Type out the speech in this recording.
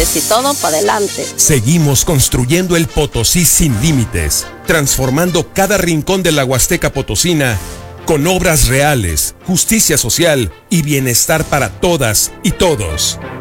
y todo para adelante. Seguimos construyendo el Potosí sin límites, transformando cada rincón de la Huasteca Potosina con obras reales, justicia social y bienestar para todas y todos.